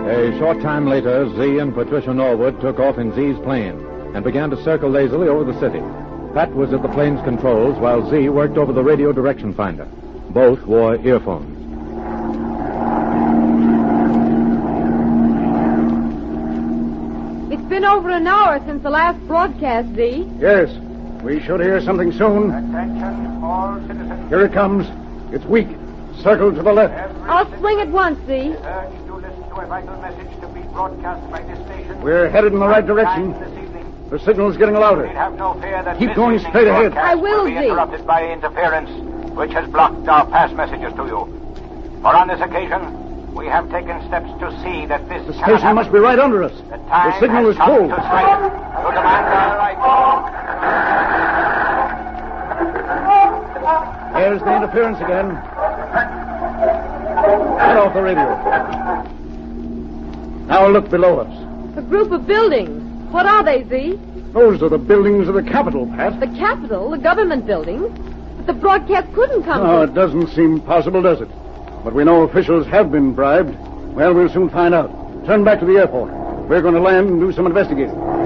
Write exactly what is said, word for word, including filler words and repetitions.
A short time later, Z and Patricia Norwood took off in Z's plane and began to circle lazily over the city. Pat was at the plane's controls while Z worked over the radio direction finder. Both wore earphones. It's been over an hour since the last broadcast, Z. Yes. We should hear something soon. Attention, all citizens. Here it comes. It's weak. Circle to the left. I'll swing at once, Z. Urge you to listen to a vital message to be broadcast by this station. We're headed in the right direction. This evening. The signal's getting louder. Need have no fear that Keep this going evening's straight ahead. broadcast I will, be Z. interrupted by interference, which has blocked our past messages to you. For on this occasion, we have taken steps to see that this The station must be right under us. The, time the signal has is come full. to strike, to demand our right. There's the interference again. Cut off the radio. Now look below us. A group of buildings. What are they, Z? Those are the buildings of the Capitol, Pat. The Capitol, the government buildings. But the broadcast couldn't come No, from... it doesn't seem possible, does it? But we know officials have been bribed. Well, we'll soon find out. Turn back to the airport. We're going to land and do some investigating.